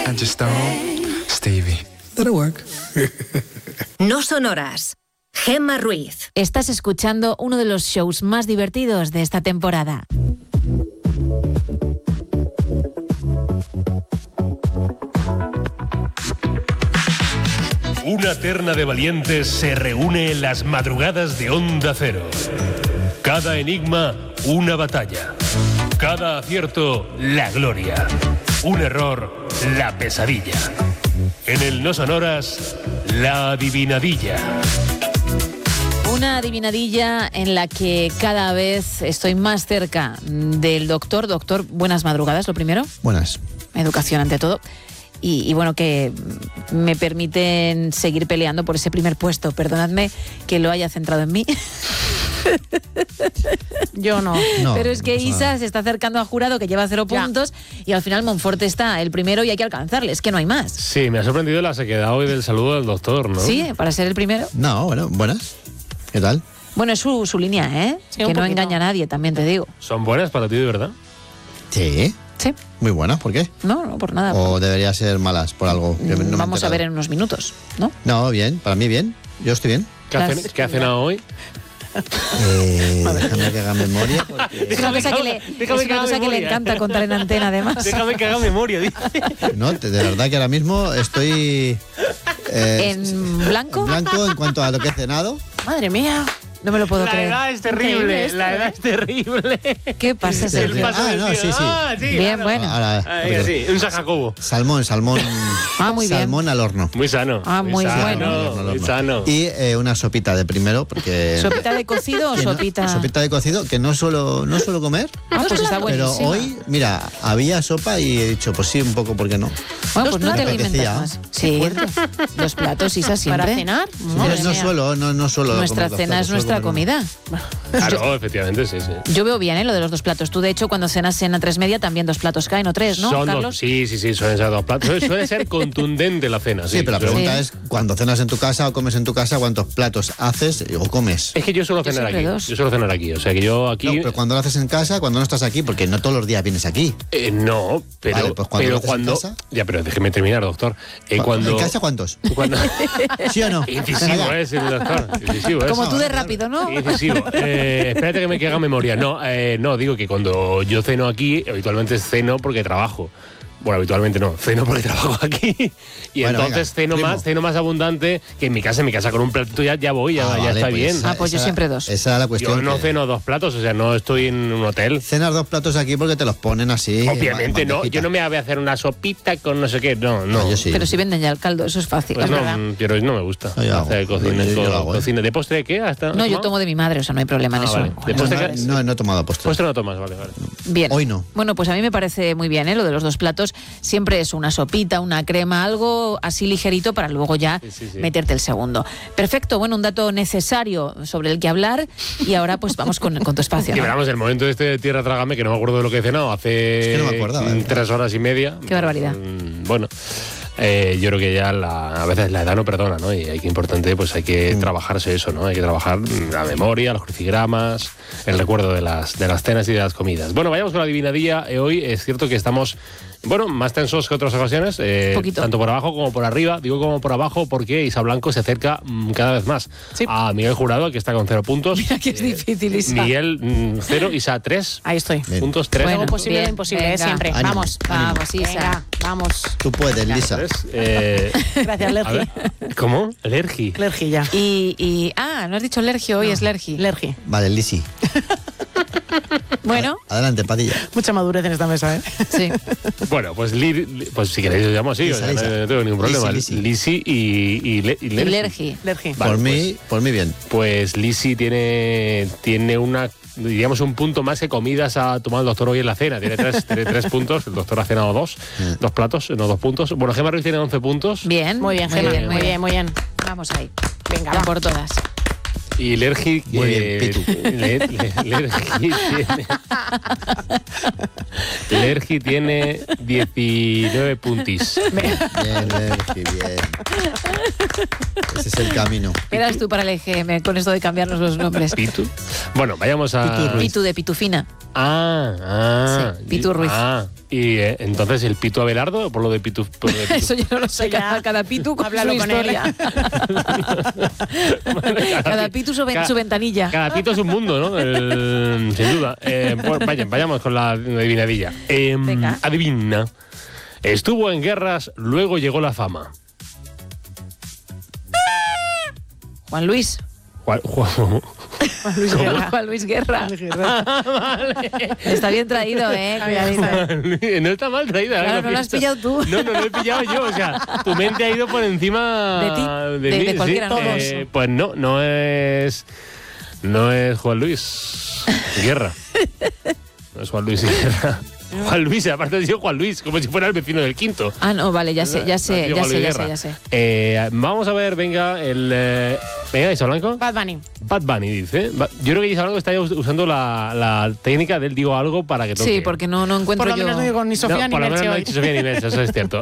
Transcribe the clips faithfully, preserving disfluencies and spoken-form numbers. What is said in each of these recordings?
And just don't, Stevie. That'll work. No sonoras. Gemma Ruiz. Estás escuchando uno de los shows más divertidos de esta temporada. Una terna de valientes se reúne en las madrugadas de Onda Cero. Cada enigma, una batalla. Cada acierto, la gloria. Un error, la pesadilla. En el No Sonoras, la adivinadilla. Una adivinadilla en la que cada vez estoy más cerca del doctor. Doctor, buenas madrugadas, lo primero. Buenas. Educación ante todo. Y, y bueno, que me permiten seguir peleando por ese primer puesto. Perdonadme que lo haya centrado en mí. Yo no. No, Pero es que no pasa Isa nada. se está acercando a jurado, que lleva cero Ya. puntos, y al final Monfort está el primero y hay que alcanzarle. Es que no hay más. Sí, me ha sorprendido la sequedad hoy del saludo del doctor, ¿no? Sí, para ser el primero. No, bueno, buenas. ¿Qué tal? Bueno, es su, su línea, ¿eh? Sí, que un no poquito. engaña a nadie, también te digo. ¿Son buenas para ti, de verdad? Sí. Sí, Muy buenas, ¿por qué? no, no por nada. ¿O debería ser malas por algo? que no me he Vamos a enterado? ver en unos minutos, ¿no? No, bien, para mí bien. Yo estoy bien. ¿Qué ha Las- cen- ¿qué ha cenado hoy? Eh, déjame que haga memoria. porque- Es una cosa que, le, es una cosa que le encanta contar en antena, además. Déjame que haga memoria, dice. No, de de verdad que ahora mismo estoy eh, ¿En blanco? en blanco en cuanto a lo que he cenado. Madre mía. No me lo puedo La creer. edad es Increíble terrible, esto, la ¿eh? edad es terrible. ¿Qué pasa, El Sergio? paso Ah, del no, tío. sí, sí. Ah, sí, Bien, claro. bueno. Ahora, Ah, venga, sí, un sajacobo. salmón, salmón. Ah, muy bien. Salmón al horno. Muy sano. Ah, muy sano, bueno. Al horno, al Muy horno. sano. Y eh, una sopita de primero, porque... ¿Sopita de cocido o que no- sopita? sopita de cocido, que no suelo, no suelo comer. Ah, pues está Pero buenísima. hoy, mira, había sopa y he dicho, pues sí, un poco, ¿por qué no? Bueno, pues no te Me alimentas apetecía. más. Sí, dos platos, Isa, siempre. ¿Para cenar? Pero Madre no mía. suelo, no, no suelo. Nuestra comer dos cena platos, es nuestra suelo comer comida. Claro, efectivamente, sí, sí. Yo veo bien, ¿eh? Lo de los dos platos. Tú, de hecho, cuando cenas cena tres media, también dos platos caen, o tres, ¿no, Son Carlos? dos, sí, sí, sí, suelen ser dos platos. Suele, suele ser contundente la cena, uno. sí. Sí, pero la Pero- pregunta Sí. es, cuando cenas en tu casa o comes en tu casa, ¿cuántos platos haces o comes? Es que yo suelo Yo cenar siempre aquí. dos. Yo suelo cenar aquí. O sea que yo aquí. No, pero cuando lo haces en casa, cuando no estás aquí, porque no todos los días vienes aquí. Eh, no, pero, Vale, pues cuando pero lo haces en cuando. casa. Ya, pero déjeme terminar, doctor. Eh, cuando. ¿En casa cuántos? cuando ¿Sí o no? Incisivo Venga, ya. es el doctor. Incisivo es. Como tú de claro. rápido, ¿no? Incisivo. Eh, espérate que me que haga memoria. No, eh, no, digo que cuando yo ceno aquí, habitualmente ceno porque trabajo. Bueno, habitualmente no, ceno porque trabajo aquí. Y Bueno, entonces venga, ceno primo. más, ceno más abundante que en mi casa. En mi casa con un platito ya, ya voy, ya, Ah, ya vale, está pues bien. esa- Ah, pues yo esa- siempre dos. Esa era la cuestión. Yo no que ceno dos platos, o sea, no estoy en un hotel. Cenas dos platos aquí porque te los ponen así. Obviamente en no, bandejita. yo no me voy a hacer una sopita con no sé qué, no, no. No, yo sí. Pero si venden ya el caldo, eso es fácil. Pues es no, verdad. mm, pero no me gusta. No, yo hago. Hacer cocina, Yo- yo co- lo hago, ¿eh? cocina. ¿De postre qué? ¿Hasta, No, yo tomo de mi madre, o sea, no hay problema en Ah, eso. vale. Bueno, De postre- No, no, no he tomado postre. Postre no tomas, vale, vale. Bien. Hoy no. Bueno, pues a mí me parece muy bien, ¿eh? Lo de los dos platos. Siempre es una sopita, una crema, algo así ligerito para luego ya Sí, sí, sí. meterte el segundo. Perfecto, bueno, un dato necesario sobre el que hablar. Y ahora pues vamos con, con tu espacio, Y ¿no? veramos el momento este de Tierra Trágame, que no me acuerdo de lo que he cenado, hace Es que no me acordaba, mm, ¿eh? tres horas y media. Qué barbaridad. Mm, Bueno, eh, yo creo que ya la- a veces la edad no perdona, ¿no? Y hay que importante, pues hay que Mm. trabajarse eso, ¿no? Hay que trabajar mm, la memoria, los crucigramas, el recuerdo de las, de las cenas y de las comidas. Bueno, vayamos con la adivinadilla. Eh, hoy es cierto que estamos, bueno, más tensos que otras ocasiones, eh, Poquito. tanto por abajo como por arriba. Digo como por abajo porque Isa Blanco se acerca mm, cada vez más Sí. a Miguel Jurado, que está con cero puntos. Mira que es difícil, Isa. Miguel, mm, cero, Isa, tres. Ahí estoy. Bien. Puntos, tres. Bueno, Hago posible bien, lo imposible, ¿eh? venga. Siempre. Ánimo, Vamos. ánimo. Vamos, Isa. Venga, vamos. Tú puedes, Lisa. Tres. Eh, Gracias, a Lergi. ver, ¿cómo? Lergi. Lergi ya. Y, y- ah, no has dicho Lergio, hoy es Lergi. Lergi. Vale, Lisi. Bueno, Adelante, Padilla. Mucha madurez en esta mesa, ¿eh? sí. Bueno, pues, li- li- pues si queréis os llamo así, Lisa, o sea, no, Lisa. no tengo ningún problema. Lisi, Lisi. Lisi y, y, Le- y Y Lergi. Lergi. Lergi. Vale, por pues- mí, por mí bien. Pues Lisi tiene, tiene una, diríamos, un punto más que comidas ha tomado el doctor hoy en la cena. Tiene tres, tiene tres puntos, el doctor ha cenado dos, Mm. dos platos, no dos puntos. Bueno, Gemma Ruiz tiene once puntos. Bien. Muy bien, Gemma. bien, Muy bien, muy bien. Vamos ahí. Venga, Ya va. por todas. Y Lergi... Muy eh, bien, Pitu. Le- le- Lergi tiene... Lergi tiene diecinueve puntis. Bien, Lergi, bien. Ese es el camino. Eras tú para el E G M con esto de cambiarnos los nombres. Pitu. Bueno, vayamos a... Pitu Ruiz. Pitu de Pitufina. Ah, ah. Sí, Pitu Ruiz. Ah, Y eh, entonces el Pitu Abelardo, por lo de Pitu. Por lo de Pitu. Eso yo no lo sé, Ya. cada, cada pitu con Háblalo su con él. historia. Cada pitu su, ven- Cada- su ventanilla. Cada pito es un mundo, ¿no? El- sin duda. Eh, pues vaya, vayamos con la adivinadilla. Eh, Venga. Adivina. Estuvo en guerras, luego llegó la fama. Juan Luis. Juan- Juan- Juan Luis Guerra. Juan Luis Guerra. Juan Luis Guerra. Está bien traído, ¿eh? Cuidadito. No está mal traída. Claro, ¿eh? no lo has pillado tú. No, no lo he pillado yo. O sea, tu mente ha ido por encima De ti, de, de- mí, de sí. cualquiera, ¿no? Eh, pues no, no es. No es Juan Luis Guerra. No es Juan Luis Guerra. Juan Luis, aparte de yo Juan Luis, como si fuera el vecino del quinto. Ah, no, vale, ya sé, ya sé, Tío ya Juan sé, Luis ya Guerra. sé, ya sé. Eh, vamos a ver, venga, el. Eh, venga, Isa Blanco. Bad Bunny. Bad Bunny dice. Va- Yo creo que Isa Blanco está ya us- usando la, la técnica del digo algo para que toque. Sí, porque no, no encuentro Por lo yo... menos no digo ni Sofía no, ni por lo menos Merche no ha hoy. dicho Sofía ni Merche, eso es cierto.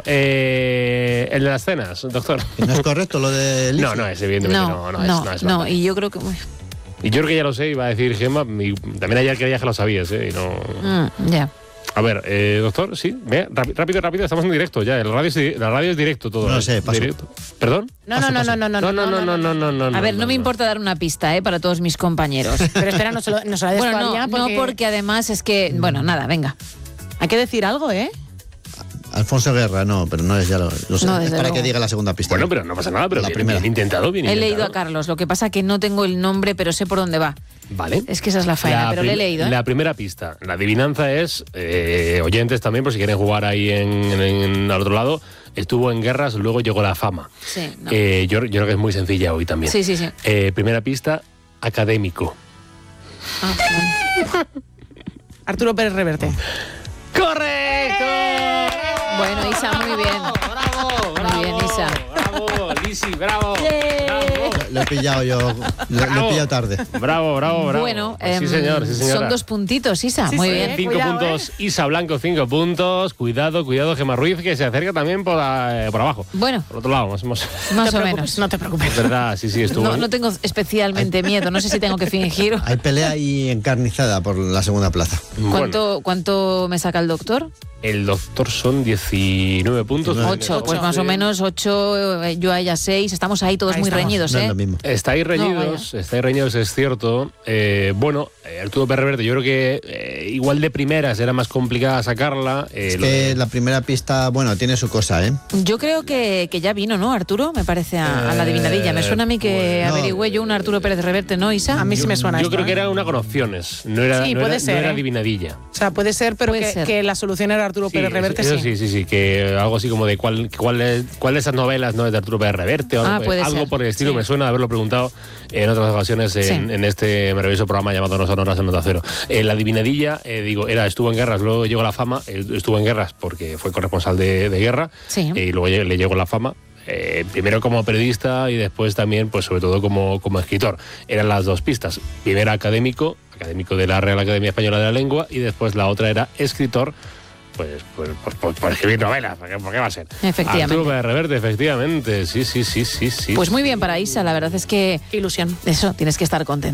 Eh, el de las cenas, doctor. ¿No es correcto lo de Lizzy? No, no es, evidentemente No, no, no, no, es, no, no es Bad Bunny. y yo creo que... uy, Y yo creo que ya lo sé, iba a decir Gemma, y también ayer creía que lo sabías, ¿eh? Y no... mm, ya. A ver, eh, doctor, sí, venga, rápido, rápido, rápido, estamos en directo ya, el radio es, la radio es directo todo. No ¿eh? sé, paso. Directo. ¿Perdón? No, no, no, no, no, no, No, no, no, no, no, no, no. A ver, no no, me importa dar una pista, ¿eh? Para todos mis compañeros. Pero espera, no se lo, no se lo des Bueno, todavía no, porque... no, porque además es que... Bueno, nada, venga. Hay que decir algo, ¿eh? Alfonso Guerra, no, pero no es ya lo, lo sé. No, Es desde para luego. que diga la segunda pista. Bueno, pero no pasa nada, pero La bien, primera. bien intentado, bien He intentado. leído a Carlos, lo que pasa que no tengo el nombre, pero sé por dónde va. Vale. Es que esa es la faena, La pero le he prim- leído, ¿eh? La primera pista. La adivinanza es, eh, oyentes también, por si quieren jugar ahí en, en- al otro lado, estuvo en guerras, luego llegó la fama. Sí, no. Eh, yo, yo creo que es muy sencilla hoy también. Sí, sí, sí. Eh, primera pista, académico. Ah, bueno. Arturo Pérez Reverte. ¡Correcto! Bueno, Isa, muy bien. ¡Bravo! Muy bien, Isa. ¡Bravo! Lisi, bravo! Yeah. ¡Bravo! Lo he pillado yo, lo, lo he Bravo. pillado tarde. Bravo, bravo, bravo. Bueno, sí em, señor, sí señora. son dos puntitos, Isa. Sí, muy sí, bien. eh. Cinco Cuidado, puntos, Isa Blanco, cinco puntos. Cuidado, cuidado, Gemma Ruiz, que se acerca también por, eh, por abajo. Bueno, Por otro lado, más, más. más No o te menos. preocupes, no te preocupes. Es verdad, sí, sí, estuvo. No, no tengo especialmente miedo. No sé si tengo que fingir. Hay pelea ahí encarnizada por la segunda plaza. Bueno, ¿Cuánto, ¿Cuánto me saca el doctor? el doctor son diecinueve puntos. Nueve. Ocho. Pues Ocho. más o menos ocho, eh, yo a ella seis. Estamos ahí todos Ahí muy estamos. reñidos, No es ¿eh? lo mismo. Estáis reñidos, No, estáis reñidos, es cierto. Eh, bueno, eh, Arturo Pérez Reverte, yo creo que eh, igual de primeras era más complicada sacarla. eh, Es lo de- que la primera pista, bueno, tiene su cosa, ¿eh? Yo creo que, que ya vino, ¿no, Arturo? Me parece a, a la adivinadilla. Me suena a mí que pues, no. averigüé yo un Arturo Pérez Reverte, ¿no, Isa? A mí sí me suena Yo esto, creo que ¿eh? era una con opciones, no era, Sí, no puede era, ser, no era ¿eh? adivinadilla. O sea, puede ser, pero Puede que, ser. que la solución era Arturo Sí, Pérez Reverte, eso sí. sí, sí, sí, que algo así como de cuál, cuál, es, cuál de esas novelas no es de Arturo Pérez Reverte, o Ah, algo, puede algo ser. por el estilo, Sí. me suena de haberlo preguntado en otras ocasiones en, Sí. en este maravilloso programa llamado No Sonoras en Onda Cero. Eh, la adivinadilla, eh, digo, era estuvo en guerras, luego llegó la fama, eh, estuvo en guerras porque fue corresponsal de, de guerra, Sí. eh, y luego lle- le llegó la fama. Eh, primero como periodista y después también, pues sobre todo como, como escritor. Eran las dos pistas. Primero académico, académico de la Real Academia Española de la Lengua, y después la otra era escritor, pues, pues, pues, pues, por escribir novelas. ¿Por qué, por qué va a ser? Efectivamente. Arturo Pérez Reverte, efectivamente. Sí, sí, sí, sí, sí. Pues muy bien para Isa, la verdad es que Ilusión. eso, tienes que estar contenta.